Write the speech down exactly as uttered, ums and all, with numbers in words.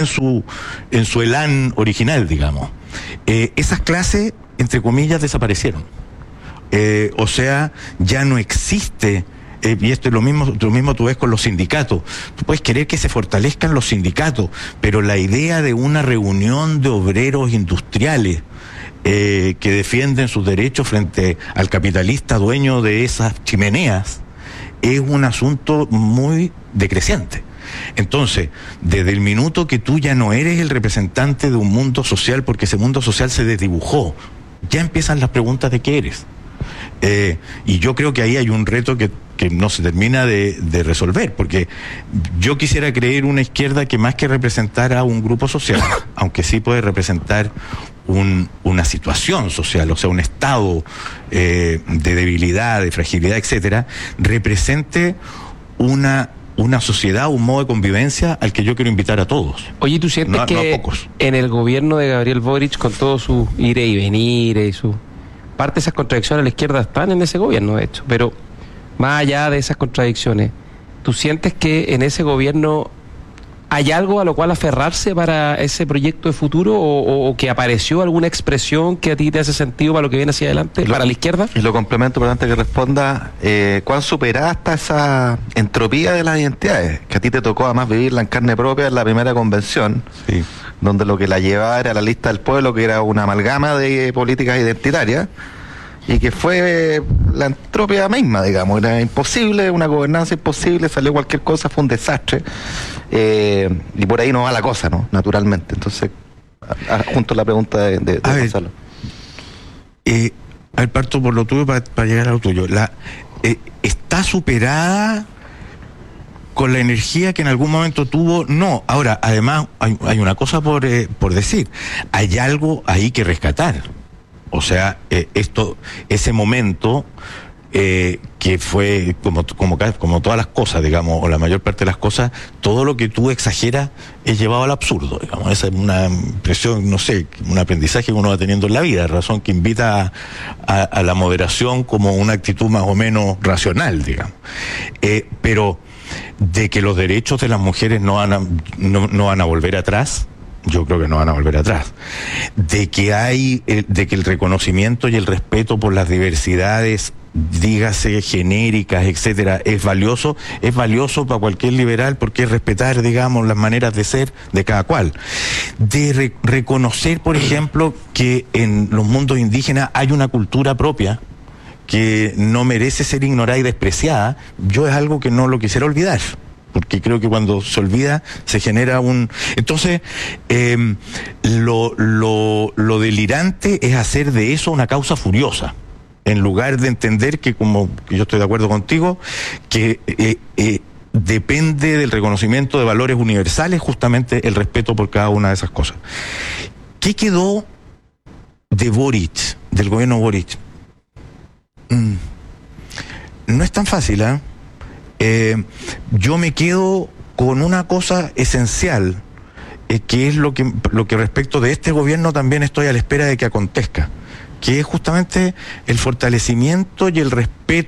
en su, en su elán original, digamos. Eh, esas clases, entre comillas, desaparecieron. Eh, o sea, ya no existe, eh, y esto es lo mismo, lo mismo tú ves con los sindicatos. Tú puedes querer que se fortalezcan los sindicatos, pero la idea de una reunión de obreros industriales eh, que defienden sus derechos frente al capitalista dueño de esas chimeneas es un asunto muy decreciente. Entonces, desde el minuto que tú ya no eres el representante de un mundo social, porque ese mundo social se desdibujó, ya empiezan las preguntas de qué eres. Eh, y yo creo que ahí hay un reto que, que no se termina de, de resolver, porque yo quisiera creer una izquierda que más que representar a un grupo social, aunque sí puede representar un, una situación social, o sea, un estado eh, de debilidad, de fragilidad, etcétera, represente una una sociedad, un modo de convivencia al que yo quiero invitar a todos. Oye, ¿tú sientes no, que no a pocos. En el gobierno de Gabriel Boric, con todo su ir y venir y su parte de esas contradicciones a la izquierda están en ese gobierno, de hecho, pero más allá de esas contradicciones, ¿tú sientes que en ese gobierno hay algo a lo cual aferrarse para ese proyecto de futuro, o, o, o que apareció alguna expresión que a ti te hace sentido para lo que viene hacia adelante, lo, para la izquierda? Y lo complemento, por antes que responda, eh, ¿cuán superada está esa entropía de las identidades? Que a ti te tocó además vivirla en carne propia en la primera convención, sí, donde lo que la llevaba era la lista del pueblo, que era una amalgama de políticas identitarias, y que fue la entropía misma, digamos, era imposible, una gobernanza imposible, salió cualquier cosa, fue un desastre, eh, y por ahí no va la cosa, ¿no? Naturalmente. Entonces, junto a la pregunta de, de, de a Gonzalo. Ver, eh, a ver, parto por lo tuyo para, para llegar a lo tuyo. La, eh, está superada con la energía que en algún momento tuvo, no. Ahora, además, hay, hay una cosa por, eh, por decir, hay algo ahí que rescatar. O sea, eh, esto, ese momento eh, que fue como, como, como todas las cosas, digamos, o la mayor parte de las cosas, todo lo que tú exageras es llevado al absurdo, digamos. Esa es una impresión, no sé, un aprendizaje que uno va teniendo en la vida, razón que invita a, a, a la moderación como una actitud más o menos racional, digamos. Eh, pero de que los derechos de las mujeres no van a, no, no van a volver atrás, yo creo que no van a volver atrás. De que hay, de que el reconocimiento y el respeto por las diversidades, dígase genéricas, etcétera, es valioso, es valioso para cualquier liberal, porque es respetar, digamos, las maneras de ser de cada cual. De re- reconocer, por ejemplo, que en los mundos indígenas hay una cultura propia que no merece ser ignorada y despreciada, yo es algo que no lo quisiera olvidar, porque creo que cuando se olvida se genera un... Entonces, eh, lo, lo, lo delirante es hacer de eso una causa furiosa, en lugar de entender que, como yo estoy de acuerdo contigo, que eh, eh, depende del reconocimiento de valores universales, justamente el respeto por cada una de esas cosas. ¿Qué quedó de Boric, del gobierno Boric? Mm, no es tan fácil, ¿eh? Eh, yo me quedo con una cosa esencial, eh, que es lo que, lo que respecto de este gobierno también estoy a la espera de que acontezca, que es justamente el fortalecimiento y el respeto